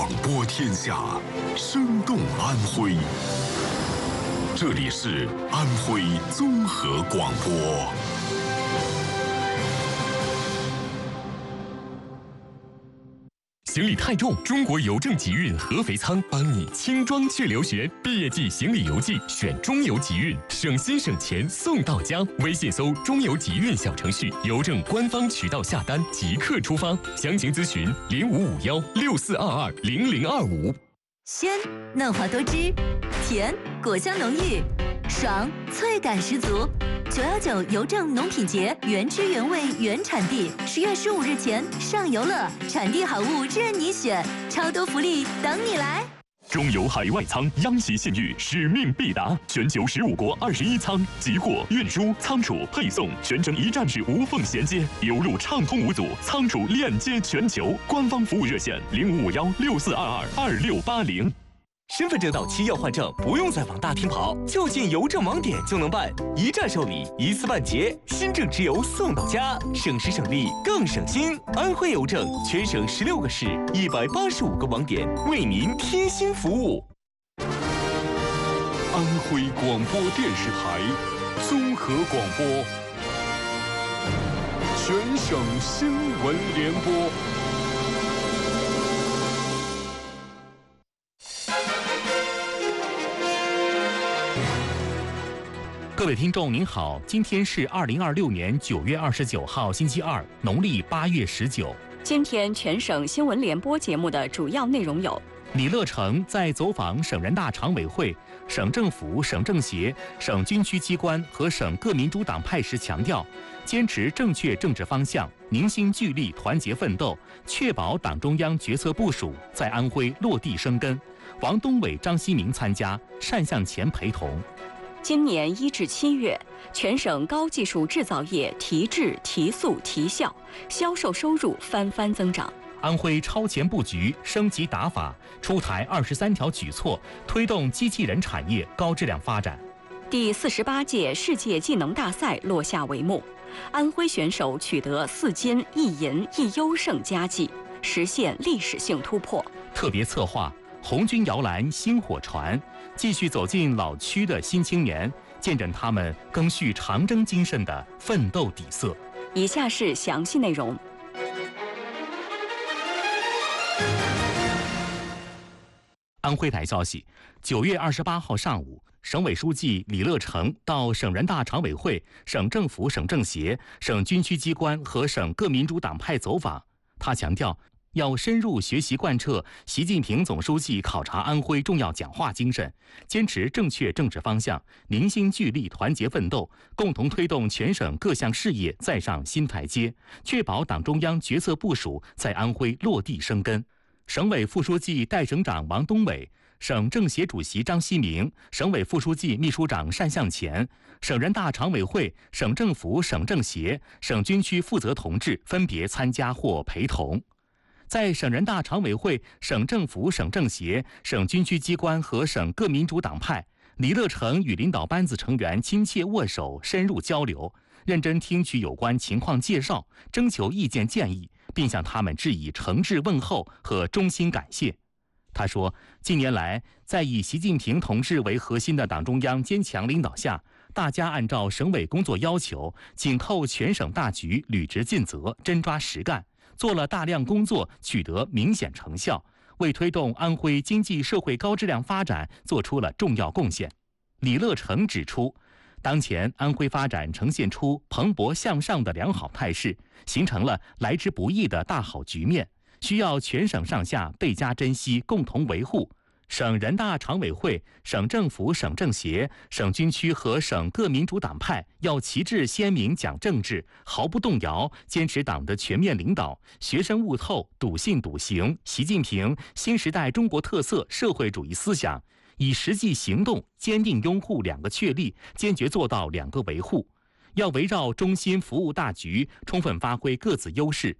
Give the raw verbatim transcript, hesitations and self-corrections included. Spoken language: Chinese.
广播天下，生动安徽。这里是安徽综合广播。 行李太重，中国邮政集运合肥仓帮你轻装去留学。毕业季行李邮寄选中邮集运，省心省钱送到家。微信搜中邮集运小程序，邮政官方渠道下单即刻出发。详情咨询零五五幺六四二二零零二五。 鲜嫩滑多汁，甜果香浓郁，爽脆感十足。九幺九邮政农品节原汁原味原产地，十月十五日前上游乐，产地好物任你选，超多福利等你来。 中油海外仓央喜信誉，使命必达，全球十五国二十一仓，集货、运输、仓储、配送全程一站式无缝衔接，邮路畅通无阻，仓储链接全球。官方服务热线零五五幺六四二二二六八零。 身份证到期要换证，不用再往大厅跑，就进邮政网点就能办，一站受理，一次办结，新证直邮送到家，省时省力更省心。安徽邮政全省十六个市，一百八十五个网点，为您贴心服务。 安徽广播电视台综合广播，全省新闻联播。 各位听众您好，今天是二零二六年九月二十九号星期二，农历八月十九。 今天全省新闻联播节目的主要内容有： 李乐成在走访省人大常委会、省政府、省政协、省军区机关和省各民主党派时强调，坚持正确政治方向，凝心聚力，团结奋斗，确保党中央决策部署在安徽落地生根。王东伟、张希明参加，单向前陪同。 今年一至七月，全省高技术制造业提质、提速、提效，销售收入翻番增长。 安徽超前布局、升级打法，出台二十三条举措，推动机器人产业高质量发展。 第四十八届世界技能大赛落下帷幕，安徽选手取得四金一银一优胜佳绩，实现历史性突破。 特别策划红军摇篮星火传，继续走进老区的新青年，见证他们赓续长征精神的奋斗底色。 以下是详细内容。 安徽台消息，九月二十八号上午，省委书记李乐成到省人大常委会、省政府、省政协、省军区机关和省各民主党派走访。他强调，要深入学习贯彻习近平总书记考察安徽重要讲话精神，坚持正确政治方向，凝心聚力，团结奋斗，共同推动全省各项事业再上新台阶，确保党中央决策部署在安徽落地生根。省委副书记、代省长王东伟、省政协主席张希明、省委副书记、秘书长单向前、省人大常委会、省政府、省政协、省军区负责同志分别参加或陪同。在省人大常委会、省政府、省政协、省军区机关和省各民主党派，李乐成与领导班子成员亲切握手，深入交流，认真听取有关情况介绍，征求意见建议，并向他们致以诚挚问候和衷心感谢。他说，近年来，在以习近平同志为核心的党中央坚强领导下，大家按照省委工作要求，紧扣全省大局，履职尽责，真抓实干，做了大量工作，取得明显成效，为推动安徽经济社会高质量发展做出了重要贡献。李乐成指出，当前安徽发展呈现出蓬勃向上的良好态势，形成了来之不易的大好局面，需要全省上下倍加珍惜，共同维护。省人大常委会、省政府、省政协、省军区和省各民主党派要旗帜鲜明讲政治，毫不动摇，坚持党的全面领导，学深悟透，笃信笃行习近平新时代中国特色社会主义思想，以实际行动坚定拥护两个确立，坚决做到两个维护。要围绕中心服务大局，充分发挥各自优势，